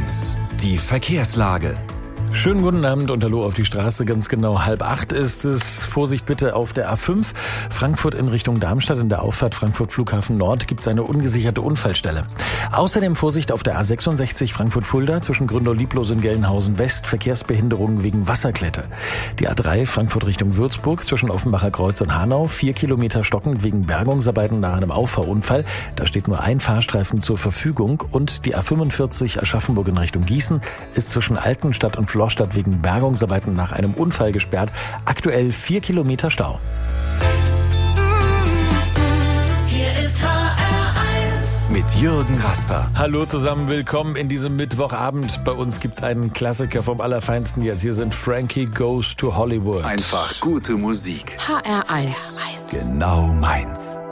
HR1, die Verkehrslage. Schönen guten Abend und hallo auf die Straße. Ganz genau 7:30 ist es. Vorsicht bitte auf der A5. Frankfurt in Richtung Darmstadt. In der Auffahrt Frankfurt Flughafen Nord gibt es eine ungesicherte Unfallstelle. Außerdem Vorsicht auf der A66 Frankfurt-Fulda zwischen Gründow-Lieblos und Gelnhausen West. Verkehrsbehinderungen wegen Wasserklette. Die A3 Frankfurt Richtung Würzburg zwischen Offenbacher Kreuz und Hanau. 4 Kilometer stockend wegen Bergungsarbeiten nach einem Auffahrunfall. Da steht nur ein Fahrstreifen zur Verfügung. Und die A45 Aschaffenburg in Richtung Gießen ist zwischen Altenstadt und Florstadt wegen Bergungsarbeiten nach einem Unfall gesperrt. Aktuell 4 Kilometer Stau. Hier ist HR1 mit Jürgen Rasper. Hallo zusammen, willkommen in diesem Mittwochabend. Bei uns gibt's einen Klassiker vom Allerfeinsten jetzt. Hier sind Frankie Goes to Hollywood. Einfach gute Musik. HR1 Genau meins.